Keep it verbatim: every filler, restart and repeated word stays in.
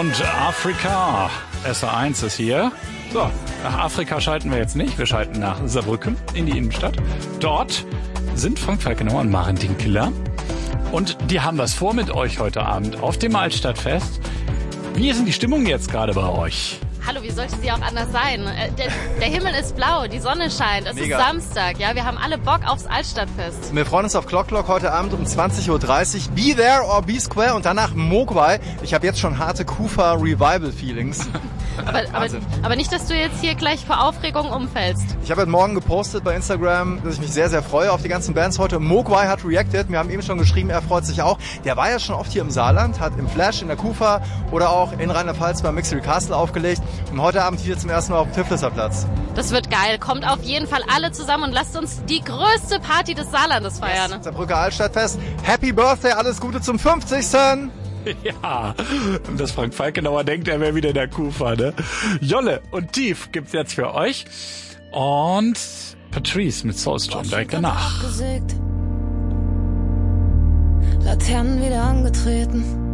und Afrika. S A eins ist hier. So, nach Afrika schalten wir jetzt nicht. Wir schalten nach Saarbrücken in die Innenstadt. Dort sind Frank Falkenauer und Maren Dinkeler. Und die haben was vor mit euch heute Abend auf dem Altstadtfest. Wie ist denn die Stimmung jetzt gerade bei euch? Hallo, wie sollte sie auch anders sein? Der, der Himmel ist blau, die Sonne scheint, es Mega. ist Samstag, ja, wir haben alle Bock aufs Altstadtfest. Wir freuen uns auf Clock Clock heute Abend um zwanzig Uhr dreißig. Be there or be square und danach Mogwai. Ich habe jetzt schon harte Kufa Revival Feelings. Aber, aber, aber nicht, dass du jetzt hier gleich vor Aufregung umfällst. Ich habe heute Morgen gepostet bei Instagram, dass ich mich sehr, sehr freue auf die ganzen Bands heute. Mogwai hat reacted, wir haben eben schon geschrieben, er freut sich auch. Der war ja schon oft hier im Saarland, hat im Flash, in der Kufa oder auch in Rheinland-Pfalz beim Mixery Castle aufgelegt. Und heute Abend hier zum ersten Mal auf dem Tiflisser Platz. Das wird geil, kommt auf jeden Fall alle zusammen und lasst uns die größte Party des Saarlandes feiern. Yes, Saarbrücker Altstadtfest. Happy Birthday, alles Gute zum fünfzigsten Ja, und das Frank Falkenauer denkt, er wäre wieder in der Kufa, ne? Jolle und Tief gibt's jetzt für euch. Und Patrice mit Soulstorm direkt danach. Laternen wieder angetreten.